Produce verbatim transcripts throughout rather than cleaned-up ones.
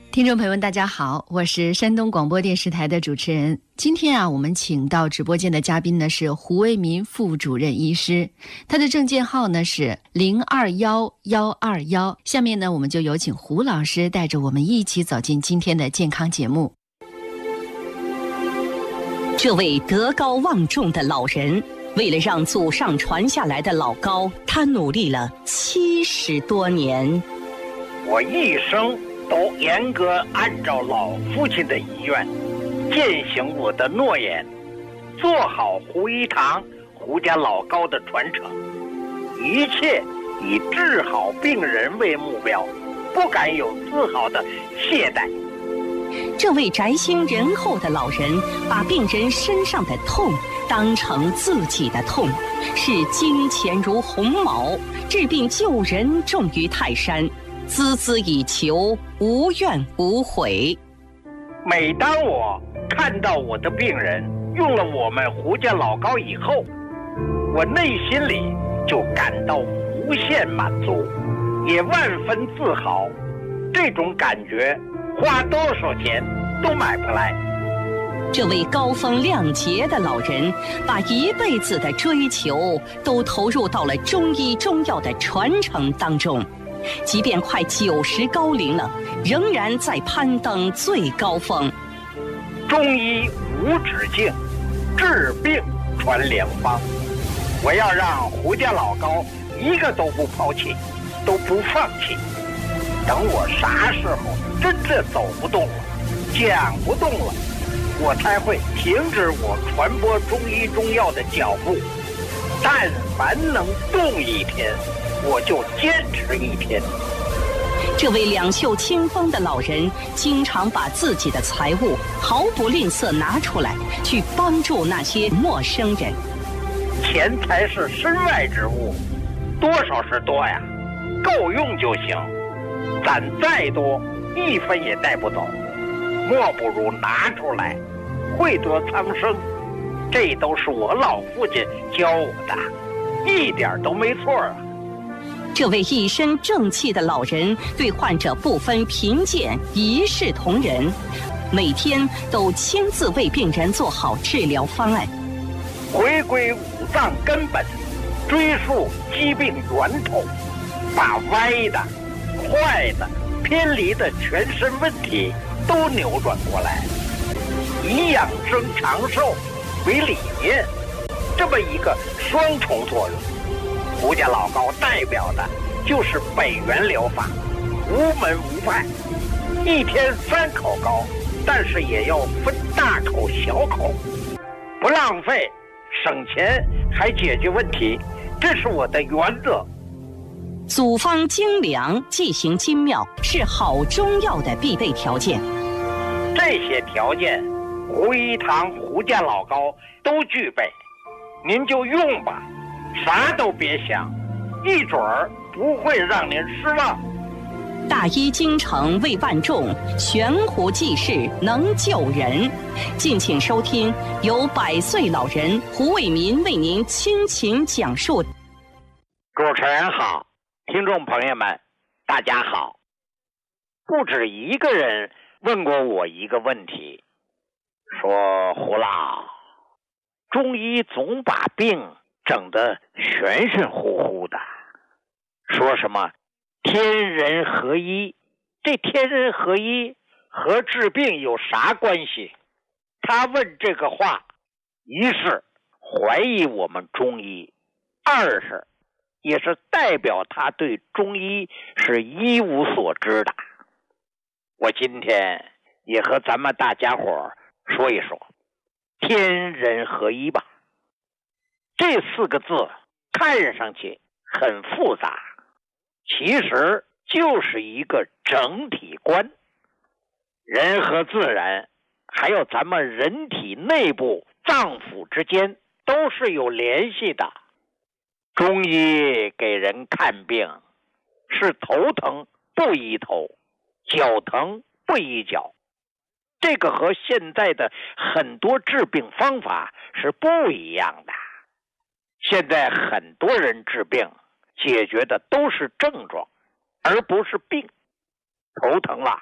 听众朋友们大家好，我是山东广播电视台的主持人。今天啊，我们请到直播间的嘉宾呢是胡为民副主任医师，他的证件号呢是零二幺幺二幺。下面呢，我们就有请胡老师带着我们一起走进今天的健康节目。 这位德高望重的老人，为了让祖上传下来的老高，他努力了七十多年。 我一生都严格按照老父亲的遗愿，践行我的诺言，做好胡一堂、胡家老高的传承，一切以治好病人为目标，不敢有丝毫的懈怠。 这位宅心仁厚的老人，把病人身上的痛当成自己的痛，视金钱如鸿毛，治病救人重于泰山，孜孜以求，无怨无悔。 每当我看到我的病人用了我们胡家老高以后，我内心里就感到无限满足，也万分自豪。这种感觉花多少钱都买不来。 这位高风亮节的老人，把一辈子的追求都投入到了中医中药的传承当中，即便快九十高龄了，仍然在攀登最高峰。 中医无止境，治病传良方。我要让胡家老高一个都不抛弃，都不放弃。等我啥时候真的走不动了，讲不动了，我才会停止我传播中医中药的脚步。但凡能动一天，我就坚持一天。 这位两袖清风的老人，经常把自己的财物毫不吝啬拿出来，去帮助那些陌生人。 钱财是身外之物，多少是多呀，够用就行。攒再多，一分也带不走，莫不如拿出来，惠得苍生。这都是我老父亲教我的，一点都没错啊。 这位一身正气的老人，对患者不分贫贱，一视同仁，每天都亲自为病人做好治疗方案。 回归五脏根本，追溯疾病源头，把歪的、坏的、偏离的全身问题都扭转过来，以养生长寿为理念，这么一个双重作用。胡家老高代表的就是北元疗法，无门无派，一天三口高，但是也要分大口小口，不浪费，省钱还解决问题，这是我的原则。 组方精良，剂型精妙，是好中药的必备条件。 这些条件，胡一堂、胡家老高都具备，您就用吧，啥都别想，一准儿不会让您失望。 大医精诚为万众，悬壶济世能救人。敬请收听由百岁老人胡为民为您倾情讲述。 主持人好，听众朋友们大家好。不止一个人问过我一个问题，说胡老，中医总把病整得玄玄乎乎的，说什么天人合一，这天人合一和治病有啥关系？他问这个话，一是怀疑我们中医，二是也是代表他对中医是一无所知的。我今天也和咱们大家伙说一说天人合一吧。这四个字看上去很复杂，其实就是一个整体观。人和自然，还有咱们人体内部脏腑之间都是有联系的。中医给人看病，是头疼不医头，脚疼不医脚，这个和现在的很多治病方法是不一样的。现在很多人治病解决的都是症状，而不是病。头疼了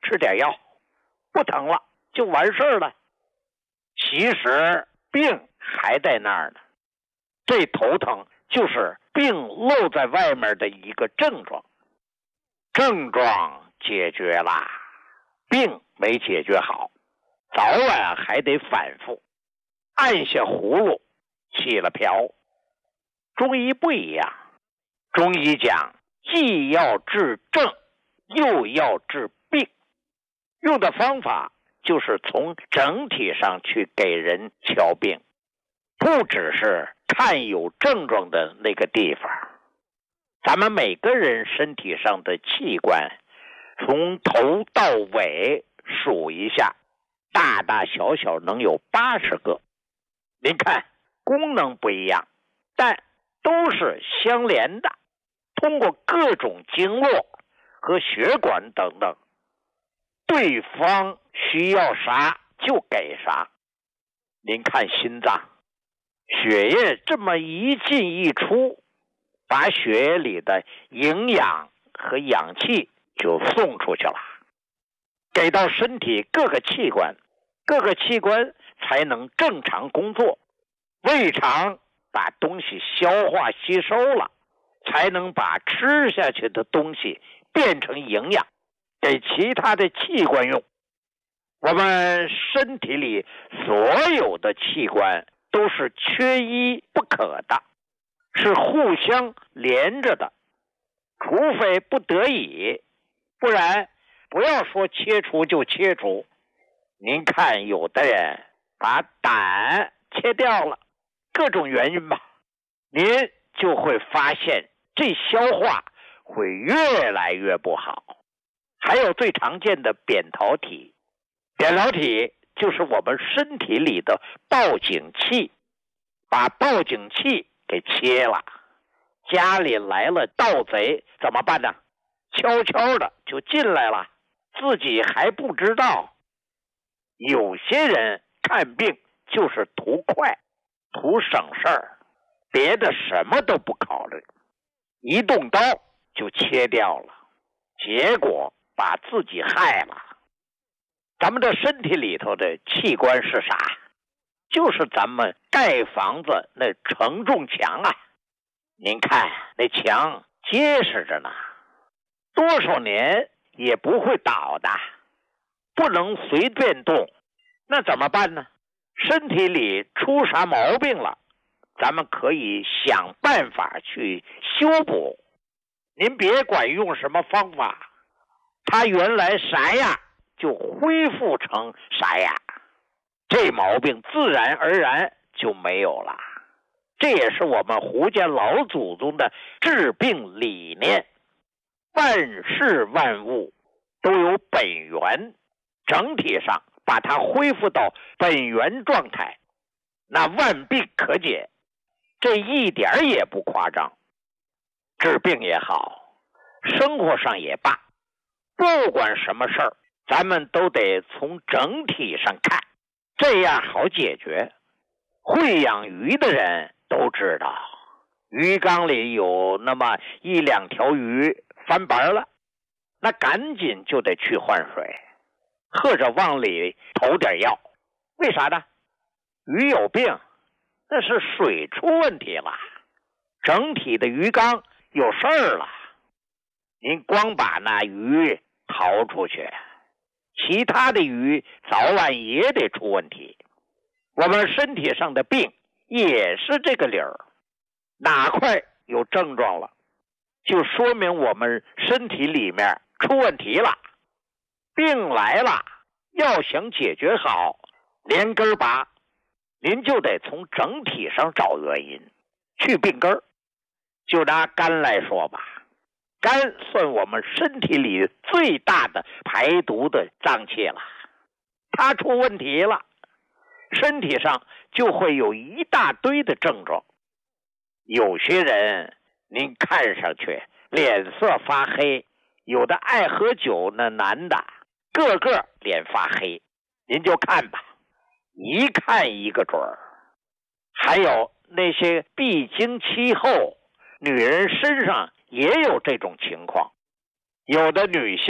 吃点药，不疼了就完事儿了。其实病还在那儿呢，这头疼就是病露在外面的一个症状，症状解决了，病没解决好，早晚还得反复，按下葫芦起了瓢。中医不一样，中医讲既要治症又要治病，用的方法就是从整体上去给人瞧病，不只是看有症状的那个地方。咱们每个人身体上的器官从头到尾数一下，大大小小能有八十个。您看功能不一样，但都是相连的，通过各种经络和血管等等，对方需要啥就给啥。您看心脏，血液这么一进一出，把血液里的营养和氧气就送出去了，给到身体各个器官，各个器官才能正常工作。胃肠把东西消化吸收了，才能把吃下去的东西变成营养，给其他的器官用。我们身体里所有的器官都是缺一不可的，是互相连着的，除非不得已，不然不要说切除就切除。您看有的人把胆切掉了，各种原因吧，您就会发现这消化会越来越不好。还有最常见的扁桃体，扁桃体就是我们身体里的报警器，把报警器给切了，家里来了盗贼怎么办呢？悄悄的就进来了，自己还不知道。有些人看病就是图快，图省事儿，别的什么都不考虑，一动刀就切掉了，结果把自己害了。咱们的身体里头的器官是啥？就是咱们盖房子那承重墙啊，您看那墙结实着呢，多少年也不会倒的，不能随便动。那怎么办呢？身体里出啥毛病了，咱们可以想办法去修补。您别管用什么方法，它原来啥样就恢复成啥样，这毛病自然而然就没有了。这也是我们胡家老祖宗的治病理念。万事万物都有本源，整体上把它恢复到本源状态，那万病可解，这一点也不夸张。治病也好，生活上也罢，不管什么事儿，咱们都得从整体上看，这样好解决。会养鱼的人都知道，鱼缸里有那么一两条鱼翻白了，那赶紧就得去换水，或者往里投点药。为啥呢？鱼有病，那是水出问题了，整体的鱼缸有事儿了。您光把那鱼逃出去，其他的鱼早晚也得出问题。我们身体上的病也是这个理儿，哪块有症状了，就说明我们身体里面出问题了。病来了，要想解决好，连根拔，您就得从整体上找原因，去病根儿。就拿肝来说吧，肝算我们身体里最大的排毒的脏器了，它出问题了，身体上就会有一大堆的症状。有些人您看上去脸色发黑，有的爱喝酒那男的个个脸发黑，您就看吧，一看一个准儿。还有那些闭经期后，女人身上也有这种情况，有的女性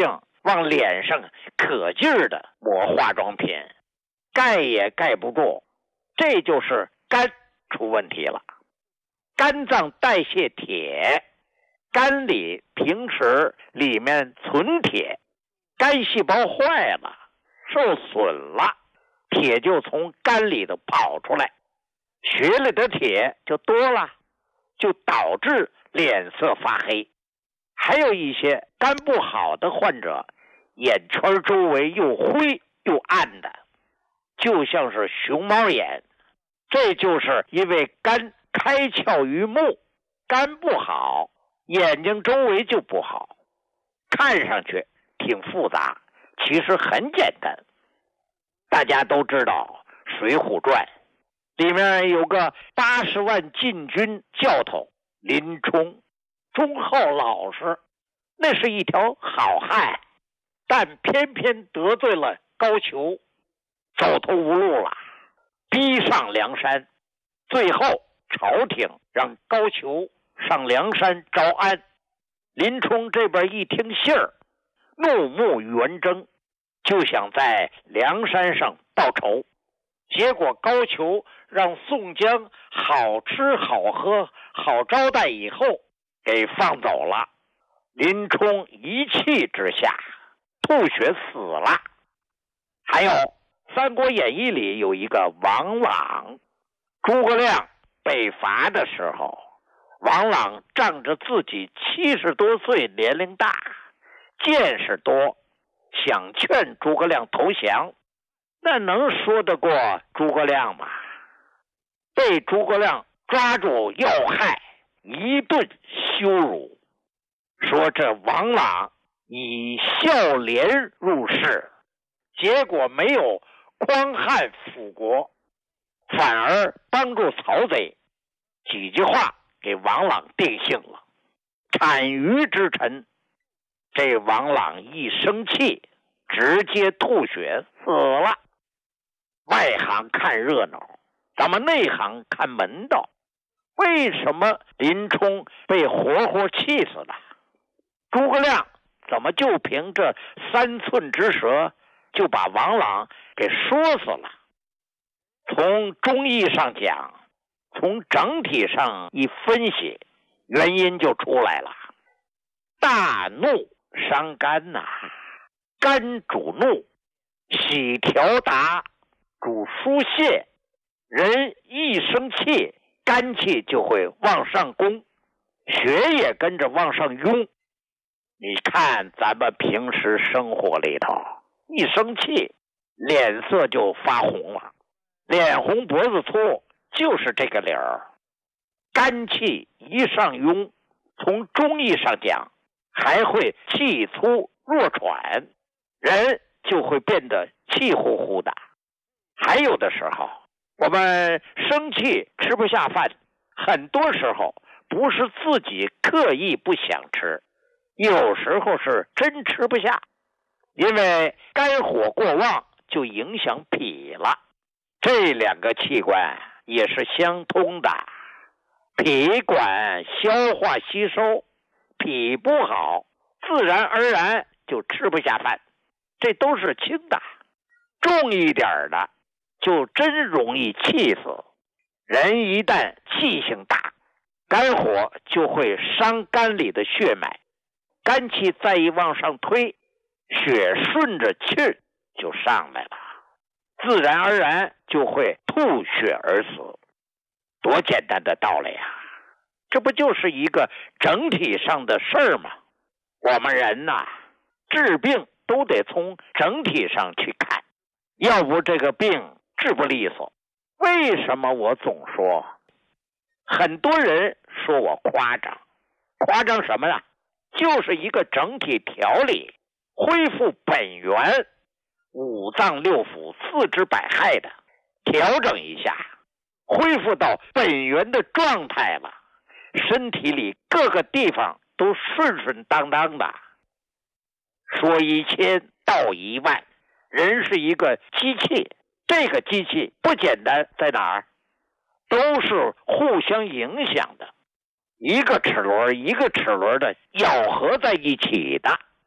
往脸上可劲儿的抹化妆品，盖也盖不住，这就是肝出问题了。肝脏代谢铁，肝里平时里面存铁，肝细胞坏了，受损了，铁就从肝里头跑出来，血里的铁就多了，就导致脸色发黑。还有一些肝不好的患者，眼圈周围又灰又暗的，就像是熊猫眼，这就是因为肝开窍于目，肝不好，眼睛周围就不好。看上去挺复杂，其实很简单。大家都知道《水浒传》里面有个八十万禁军教头林冲，忠厚老实，那是一条好汉，但偏偏得罪了高俅，走投无路了，逼上梁山。最后朝廷让高俅上梁山招安，林冲这边一听信儿，怒目圆睁，就想在梁山上报仇。结果高俅让宋江好吃好喝好招待以后给放走了，林冲一气之下吐血死了。还有《三国演义》里有一个王朗，诸葛亮北伐的时候，王朗仗着自己七十多岁年龄大，见识多，想劝诸葛亮投降，那能说得过诸葛亮吗？被诸葛亮抓住要害，一顿羞辱，说这王朗以孝廉入仕，结果没有匡汉辅国，反而帮助曹贼。几句话给王朗定性了，产于之臣。这王朗一生气，直接吐血死了。外行看热闹，咱们内行看门道。为什么林冲被活活气死了？诸葛亮怎么就凭这三寸之舌就把王朗给说死了？从中医上讲，从整体上一分析，原因就出来了。大怒伤肝呐、啊，肝主怒，喜调达主疏泄，人一生气，肝气就会往上攻，血也跟着往上涌。你看咱们平时生活里头，一生气脸色就发红了，脸红脖子粗，就是这个理儿。肝气一上涌，从中医上讲，还会气粗弱喘，人就会变得气呼呼的。还有的时候，我们生气吃不下饭，很多时候不是自己刻意不想吃，有时候是真吃不下，因为肝火过旺就影响脾了。这两个器官也是相通的，脾管消化吸收，脾不好，自然而然就吃不下饭。这都是轻的，重一点的就真容易气死。人一旦气性大，肝火就会伤肝里的血脉，肝气再一往上推，血顺着气就上来了，自然而然就会吐血而死。多简单的道理啊，这不就是一个整体上的事儿吗？我们人呐、啊，治病都得从整体上去看，要不这个病治不利索。为什么我总说，很多人说我夸张，夸张什么呢？就是一个整体调理，恢复本源，五脏六腑四肢百骸的调整一下，恢复到本源的状态了，身体里各个地方都顺顺当当的。说一千道一万，人是一个机器，这个机器不简单在哪儿？都是互相影响的，一个齿轮一个齿轮的咬合在一起的。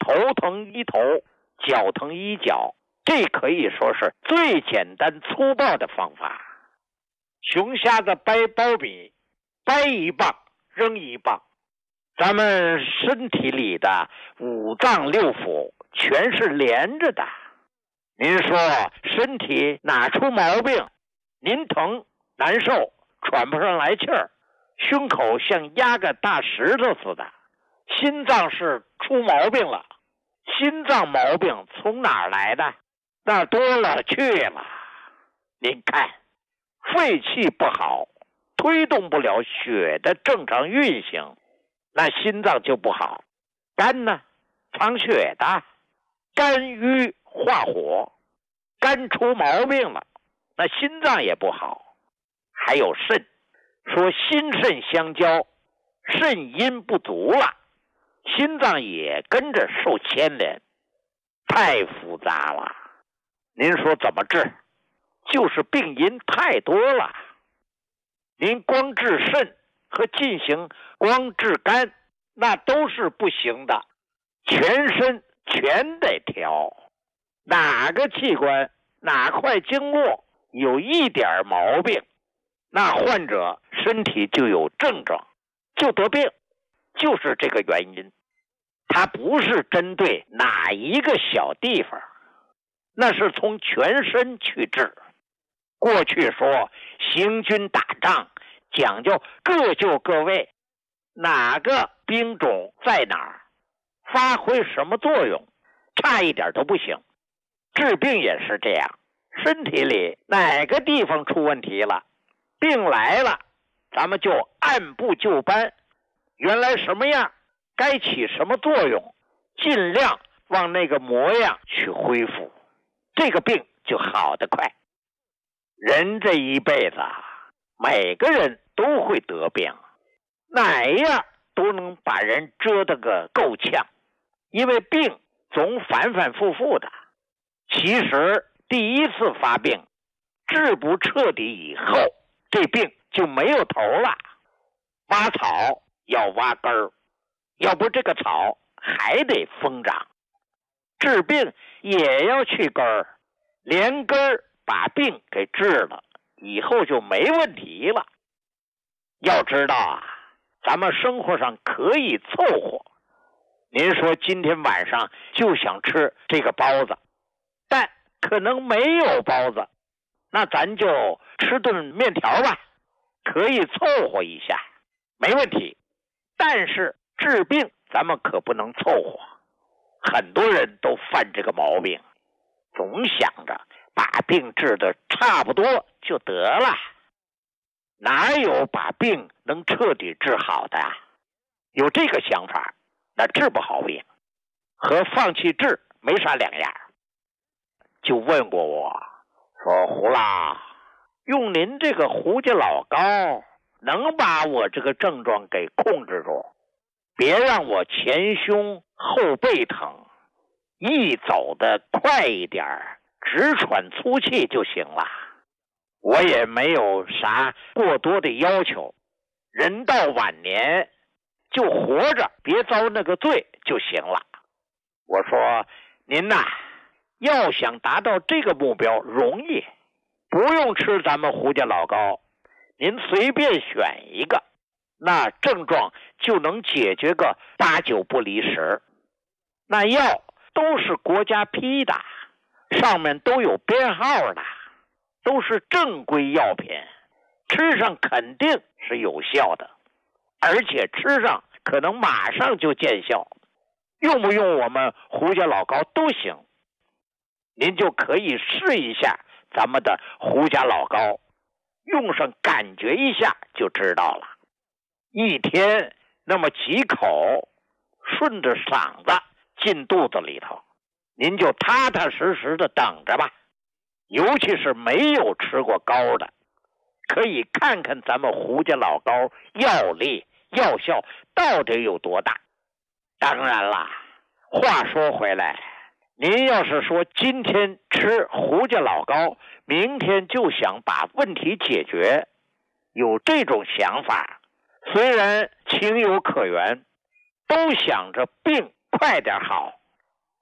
头疼医头，脚疼医脚，这可以说是最简单粗暴的方法。熊瞎子掰苞米，掰一棒扔一棒，咱们身体里的五脏六腑全是连着的。您说身体哪出毛病，您疼难受，喘不上来气儿，胸口像压个大石头似的，心脏是出毛病了。心脏毛病从哪儿来的？那多了去了。您看，肺气不好，推动不了血的正常运行，那心脏就不好。肝呢，藏血的，肝郁化火，肝出毛病了，那心脏也不好。还有肾，说心肾相交，肾阴不足了，心脏也跟着受牵连，太复杂了。您说怎么治？就是病因太多了。您光治肾和进行光治肝，那都是不行的，全身全得调。哪个器官哪块经络有一点毛病，那患者身体就有症状，就得病，就是这个原因。它不是针对哪一个小地方，那是从全身去治。过去说行军打仗讲究各就各位，哪个兵种在哪儿，发挥什么作用，差一点都不行。治病也是这样，身体里哪个地方出问题了，病来了，咱们就按部就班，原来什么样该起什么作用，尽量往那个模样去恢复，这个病就好得快。人这一辈子啊，每个人都会得病，哪样都能把人折得个够呛，因为病总反反复复的。其实第一次发病治不彻底以后，这病就没有头了。挖草要挖根儿，要不这个草还得疯长。治病也要去根儿，连根儿把病给治了，以后就没问题了。要知道啊，咱们生活上可以凑合。您说今天晚上就想吃这个包子，但可能没有包子，那咱就吃顿面条吧，可以凑合一下，没问题。但是治病咱们可不能凑合，很多人都犯这个毛病，总想着把病治得差不多就得了，哪有把病能彻底治好的啊？有这个想法，那治不好病，和放弃治没啥两样。就问过我说，胡老，用您这个胡家老膏能把我这个症状给控制住，别让我前胸后背疼，一走得快一点，直喘粗气就行了。我也没有啥过多的要求，人到晚年就活着，别遭那个罪就行了。我说您呐，要想达到这个目标容易，不用吃咱们胡家老膏，您随便选一个，那症状就能解决个八九不离十。那药都是国家批的，上面都有编号的，都是正规药品，吃上肯定是有效的，而且吃上可能马上就见效，用不用我们胡家老膏都行。您就可以试一下咱们的胡家老膏，用上感觉一下就知道了。一天那么几口，顺着嗓子进肚子里头，您就踏踏实实的等着吧。尤其是没有吃过膏的，可以看看咱们胡家老膏药力药效到底有多大。当然啦，话说回来，您要是说今天吃胡家老膏，明天就想把问题解决，有这种想法，虽然情有可原，都想着病快点好，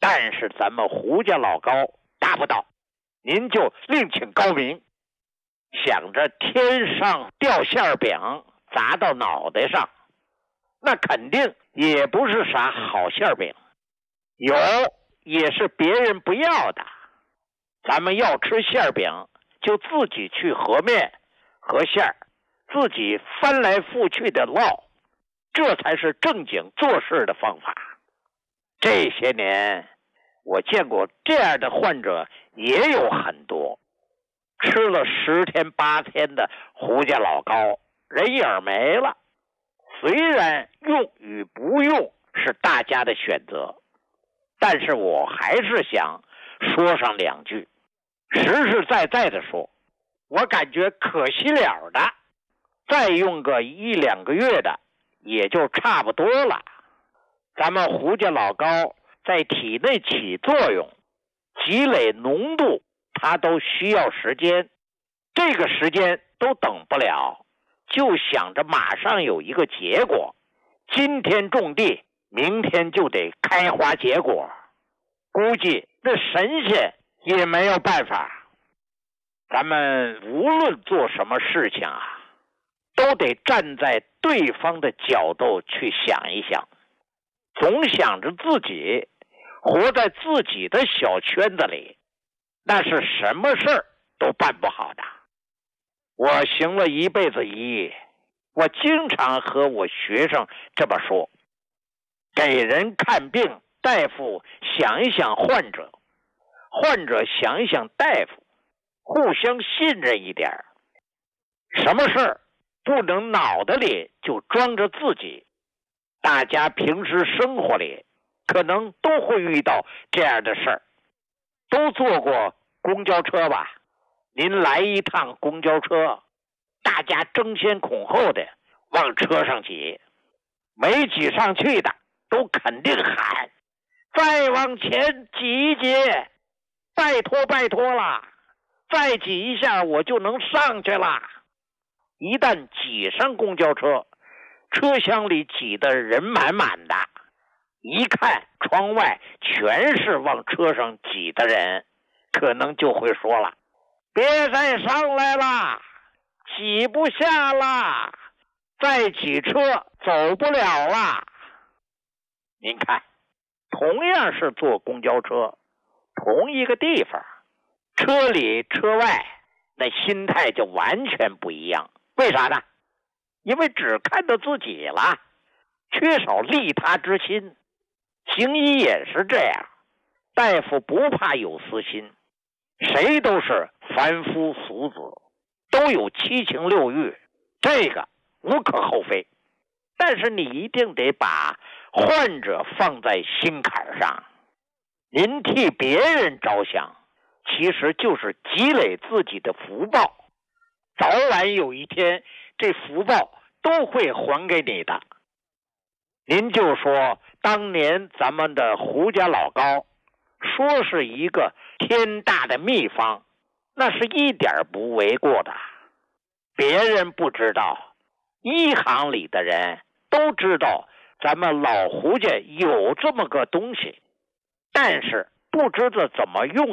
但是咱们胡家老高达不到，您就另请高明。想着天上掉馅饼砸到脑袋上，那肯定也不是啥好馅饼，有也是别人不要的。咱们要吃馅饼，就自己去和面和馅儿，自己翻来覆去的烙，这才是正经做事的方法。这些年我见过这样的患者也有很多，吃了十天八天的胡家老高，人影没了。虽然用与不用是大家的选择，但是我还是想说上两句。实实在在的说，我感觉可惜了的，再用个一两个月的也就差不多了。咱们胡家老高在体内起作用，积累浓度，它都需要时间，这个时间都等不了，就想着马上有一个结果，今天种地，明天就得开花结果，估计那神仙也没有办法。咱们无论做什么事情啊，都得站在对方的角度去想一想，总想着自己，活在自己的小圈子里，那是什么事儿都办不好的。我行了一辈子医，我经常和我学生这么说，给人看病，大夫想一想患者，患者想一想大夫，互相信任一点。什么事儿不能脑袋里就装着自己，大家平时生活里可能都会遇到这样的事儿。都坐过公交车吧？您来一趟公交车，大家争先恐后的往车上挤，没挤上去的都肯定喊，再往前挤一挤，拜托拜托啦，再挤一下我就能上去了。一旦挤上公交车，车厢里挤得人满满的，一看窗外全是往车上挤的人，可能就会说了，别再上来了，挤不下了，再挤车走不了了。您看，同样是坐公交车，同一个地方，车里车外那心态就完全不一样。为啥呢？因为只看到自己了，缺少利他之心。行医也是这样，大夫不怕有私心，谁都是凡夫俗子，都有七情六欲，这个无可厚非。但是你一定得把患者放在心坎上，您替别人着想，其实就是积累自己的福报，早晚有一天这福报都会还给你的。您就说当年咱们的胡家老高说是一个天大的秘方，那是一点不为过的。别人不知道，医行里的人都知道咱们老胡家有这么个东西，但是不知道怎么用。